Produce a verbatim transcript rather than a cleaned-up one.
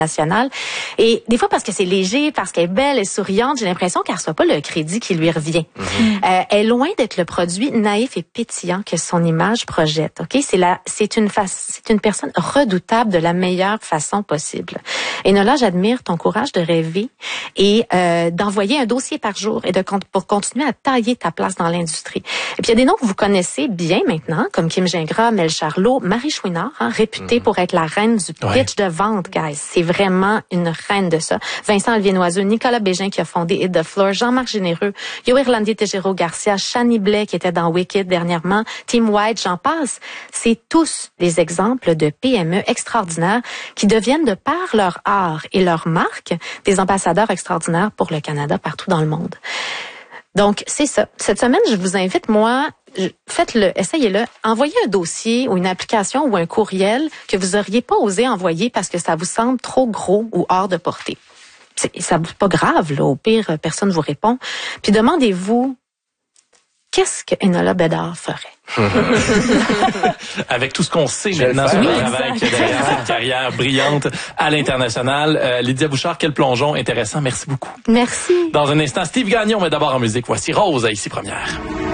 nationale. Et des fois, parce que c'est léger, parce qu'elle est belle et souriante, j'ai l'impression qu'elle reçoit pas le crédit qui lui revient. Mm-hmm. Euh, elle est loin d'être le produit naïf et pétillant que son image projette. Ok, c'est la, c'est une face, c'est une personne redoutable de la meilleure façon possible. Et Enola, j'admire ton courage de rêver et euh, d'envoyer un dossier par jour et de pour continuer à tailler ta place dans l'industrie. Et puis il y a des noms que vous connaissez bien maintenant, comme Kim Gingras, Mel Charlot, Marie Chouinard, hein, réputée mm-hmm. pour être la reine du pitch ouais. de vente, guys. C'est vraiment une reine de ça. Vincent Olivier-Noiseux, Nicolas Bégin qui a fondé Hit the Floor, Jean-Marc Généreux, Yo Irlandi Tejero Garcia, Shani Blais qui était dans Wicked dernièrement, Tim White, j'en passe. C'est tous des exemples de P M E extraordinaires qui deviennent de par leur art et leur marque des ambassadeurs extraordinaires pour le Canada partout dans le monde. Donc, c'est ça. Cette semaine, je vous invite, moi, faites-le, essayez-le. Envoyez un dossier ou une application ou un courriel que vous auriez pas osé envoyer parce que ça vous semble trop gros ou hors de portée. C'est, ça, c'est pas grave, là. Au pire, personne vous répond. Puis demandez-vous, qu'est-ce que Enola Bédard ferait? Avec tout ce qu'on sait je maintenant sur le travail qu'il y a derrière cette carrière brillante à l'international. Euh, Lydia Bouchard, quel plongeon intéressant. Merci beaucoup. Merci. Dans un instant, Steve Gagnon, mais d'abord en musique. Voici Rose à Ici Première.